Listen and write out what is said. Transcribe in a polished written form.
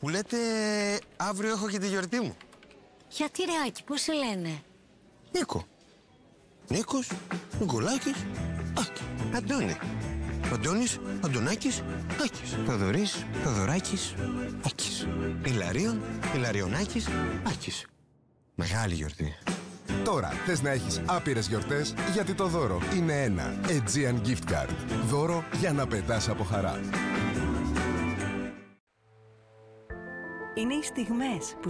Που λέτε αύριο έχω και τη γιορτή μου. Γιατί ρε Άκη, πώς σε λένε? Νίκο. Νίκος, Νικολάκης, Άκη. Αντώνη. Αντώνης, Αντωνάκης, Άκης. Θοδωρής, Θοδωράκης, Άκης. Ηλαρίων, Ηλαριονάκης, Άκης. Μεγάλη γιορτή. Τώρα θες να έχεις άπειρες γιορτές, γιατί το δώρο είναι ένα Aegean Gift Card. Δώρο για να πετάς από χαρά. Είναι οι στιγμές που